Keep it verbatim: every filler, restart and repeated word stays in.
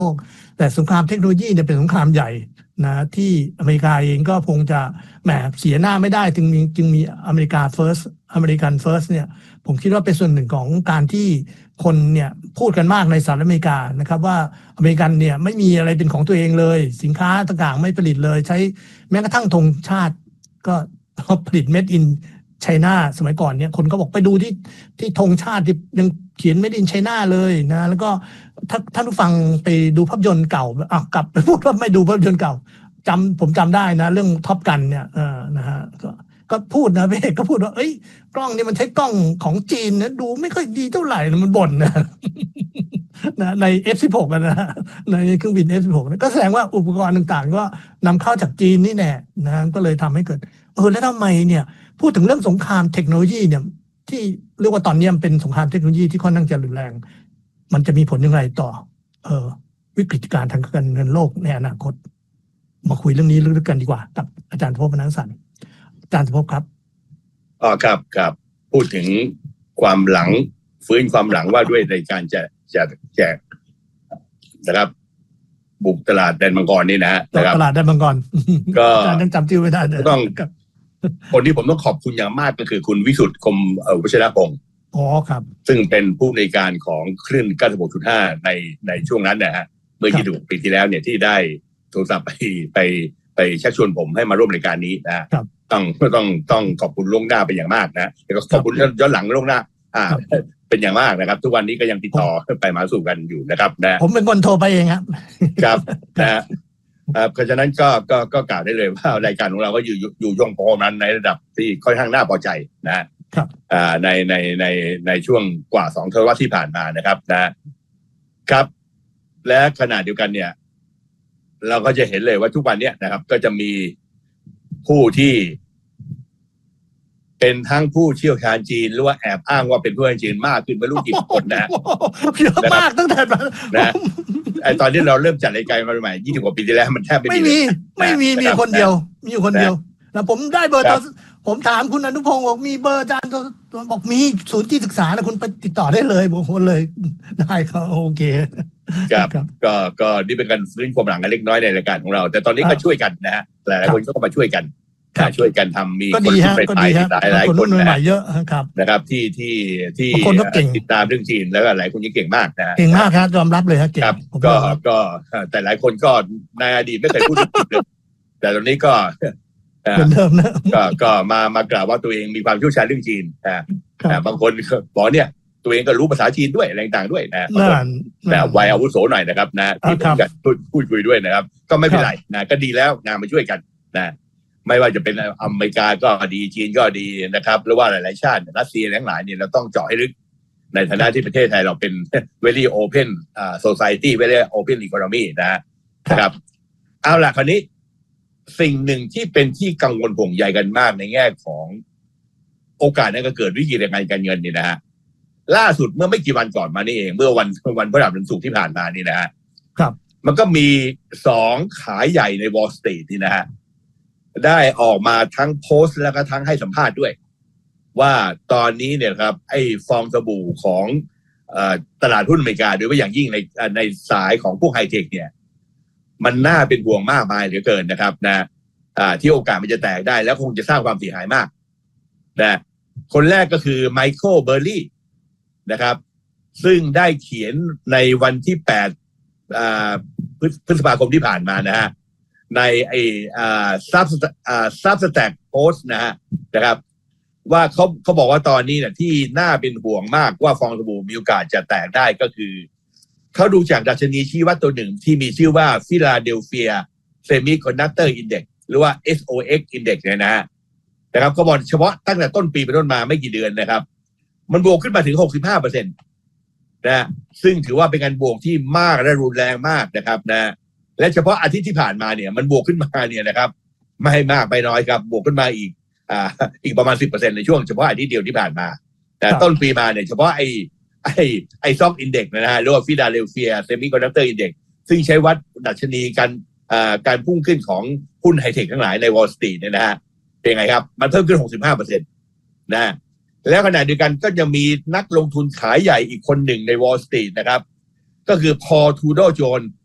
กแต่สงครามเทคโนโลยีเนี่ยเป็นสงครามใหญ่นะที่อเมริกาเองก็คงจะแหมเสียหน้าไม่ได้จึงมีจึงมีอเมริกา first อเมริกัน first เนี่ยผมคิดว่าเป็นส่วนหนึ่งของการที่คนเนี่ยพูดกันมากในสหรัฐอเมริกานะครับว่าอเมริกันเนี่ยไม่มีอะไรเป็นของตัวเองเลยสินค้าต่างๆไม่ผลิตเลยใช้แม้กระทั่งธงชาติก็ผลิต made in China สมัยก่อนเนี่ยคนก็บอกไปดูที่ที่ธงชาติที่ยังเขียน made in China เลยนะแล้วก็ถ้าท่านผู้ฟังไปดูภาพยนตร์เก่าอ่ะกลับไปพูดว่าไม่ดูภาพยนตร์เก่าจำผมจำได้นะเรื่องท็อปกันเนี่ยเออนะฮะก็ก็พูดนะพี่เอกก็พูดว่าเอ้ยกล้องนี่มันใช้กล้องของจีนนะดูไม่ค่อยดีเท่าไหร่นะมันบ่นนะนะใน เอฟ สิบหก นะในเครื่องบิน เอฟ สิบหก ก็แสดงว่าอุปกรณ์ต่างๆก็นำเข้าจากจีนนี่แน่นะก็เลยทำให้เกิดเออแล้วทำไมเนี่ยพูดถึงเรื่องสงครามเทคโนโลยีเนี่ยที่เรียกว่าตอนนี้มันเป็นสงครามเทคโนโลยีที่ค่อนข้างจะรุนแรงมันจะมีผลยังไงต่อเออวิกฤตการณ์ทางการเงินโลกในอนาคตมาคุยเรื่องนี้ลึกๆกันดีกว่ากับอาจารย์ภพ พนัสสันอาจารย์ภพครับอ๋อครับครับพูดถึงความหลังฟื้นความหลังว่าด้วยในการจะจะแจกนะครับบุกตลาดแดนมังกรนี่นะฮะตลาดแดนมังกรก็ยังจำชื่อไม่ได้ต้องคนที่ผมต้องขอบคุณอย่างมากก็คือคุณวิสุทธิ์คมวชิรพงศ์อ๋อครับซึ่งเป็นผู้ในการของคลื่น เก้าสิบหกจุดห้า ในในช่วงนั้นนะฮะเมื่อยี่สิบปีที่แล้วเนี่ยที่ได้โทรศัพท์ไปไปไปชักชวนผมให้มาร่วมรายการนี้นะต้องต้องต้องขอบคุณล่วงหน้าเป็นอย่างมากนะแล้วก็ขอบคุณย้อนหลังล่วงหน้าอ่าเป็นอย่างมากนะครับทุกวันนี้ก็ยังติดต่อไปมาสู่กันอยู่นะครับนะผมเป็นคนโทรไปเองครับครับนะเพราะฉะนั้นก็ก็ก็กล่าวได้เลยว่ารายการของเราก็อยู่อยู่ย่องพอมันในระดับที่ค่อนข้างน่าพอใจนะครับอ่าในในในในช่วงกว่าสองทศวรรษที่ผ่านมานะครับนะครับและขณะเดียวกันเนี่ยเราก็จะเห็นเลยว่าทุกวันเนี้ยนะครับก็จะมีผู้ที่เป็นทั้งผู้เชี่ยวชาญจีนหรือว่าแอบอ้างว่าเป็นผู้เชี่ยวชาญจีนมากขึ้นไม่รู้กี่คนนะเยอะมากตั้งแต่นะไอตอนที่เราเริ่มจัดรายการมาใหม่ยี่สิบกว่าปีที่แล้วมันแทบไม่มีไม่มีมีคนเดียวมีอยู่คนเดียวแล้วผมได้เบอร์ตอนผมถามคุณอนุพงศ์บอกมีเบอร์อาจารย์บอกมีศูนย์ที่ศึกษาแล้วคุณไปติดต่อได้เลยบอกคนเลยได้ครับโอเคครับก็ก็นี่เป็นการฟื้นความหลังเล็กน้อยในรายการของเราแต่ตอนนี้ก็ช่วยกันนะฮะหลายคนก็มาช่วยกันช่วยกันทำมีคนไปไปหลายหลายคนนะเยอะครับนะครับที่ที่ที่ติดตามเรื่องจีนแล้วก็หลายคนยังเก่งมากนะเก่งมากครับยอมรับเลยครับเก่งก็ก็แต่หลายคนก็ในอดีตไม่เคยพูดเลยแต่ตอนนี้ก็เป็นเดิมนะก็ก็มามากล่าวว่าตัวเองมีความเชี่ยวชาญเรื่องจีนนะบางคนบอกเนี่ยตัวเองก็รู้ภาษาจีนด้วยอะไรต่างๆด้วยนะแต่วัยอาวุโสหน่อยนะครับนะที่ผมจะพูดคุยด้วยนะครับก็ไม่เป็นไรนะก็ดีแล้วงานมาช่วยกันนะไม่ว่าจะเป็นอเมริกาก็ดีจีนก็ดีนะครับหรือว่าหลายๆชาติรัสเซียทั้งหลายเนี่ยเราต้องเจาะให้ลึกในฐานะที่ประเทศไทยเราเป็น very open society very open economy นะครับเอาล่ะคราวนี้สิ่งหนึ่งที่เป็นที่กังวลห่วงใยกันมากในแง่ของโอกาสนั้นก็เกิดวิกฤตการการเงินนี่นะฮะล่าสุดเมื่อไม่กี่วันก่อนมานี่เองเมื่อวันวันพฤหัสศุกร์ที่ผ่านมานี่นะฮะครับมันก็มีสองขายใหญ่ใน Wall Street นี่นะฮะได้ออกมาทั้งโพสต์แล้วก็ทั้งให้สัมภาษณ์ด้วยว่าตอนนี้เนี่ยครับไอ้ฟองสบู่ของเอ่อตลาดหุ้นอเมริกาโดยเฉพาะอย่างยิ่งในในสายของพวกไฮเทคเนี่ยมันน่าเป็นห่วงมากมายเหลือเกินนะครับนะอ่าที่โอกาสมันจะแตกได้แล้วคงจะสร้างความเสียหายมากนะคนแรกก็คือไมเคิลเบอร์รี่นะครับซึ่งได้เขียนในวันที่แปดอ่าพฤษภาคมที่ผ่านมานะฮะในไอ้อ่าซับอ่าซับสแต็กโพสต์นะฮะนะครับว่าเขาเขาบอกว่าตอนนี้เนี่ยที่น่าเป็นห่วงมากว่าฟองสบู่มีโอกาสจะแตกได้ก็คือเขาดูจากดัชนีชี้วัดตัวหนึ่งที่มีชื่อว่า Philadelphia Semiconductor Index หรือว่า เอส โอ เอ็กซ์ Index เนี่ยนะฮะนะครับเขาบอกเฉพาะตั้งแต่ต้นปีเป็นต้นมาไม่กี่เดือนนะครับมันบวกขึ้นมาถึง หกสิบห้าเปอร์เซ็นต์ นะซึ่งถือว่าเป็นการบวกที่มากและรุนแรงมากนะครับนะและเฉพาะอาทิตย์ที่ผ่านมาเนี่ยมันบวกขึ้นมาเนี่ยนะครับไม่ให้มากไม่น้อยครับบวกขึ้นมาอีกอ่าอีกประมาณ สิบเปอร์เซ็นต์ ในช่วงเฉพาะอาทิตย์เดียวที่ผ่านมาแต่ต้นปีมาเนี่ยเฉพาะไอ้ไอ้ไอ้ซ็อกอินเด็กซ์นะฮะหรือว่า Philadelphia Semiconductor Index ซึ่งใช้วัดดัชนีการอ่าการพุ่งขึ้นของหุ้นไฮเทคทั้งหลายใน Wall Street เนี่ยนะฮะเป็นไงครับมันเพิ่มขึ้น หกสิบห้าเปอร์เซ็นต์ นะแล้วขณะเดียวกันก็จะมีนักลงทุนขายใหญ่อีกคนหนึ่งใน Wall Street นะครับก็คือพอล ทูโดโจนส์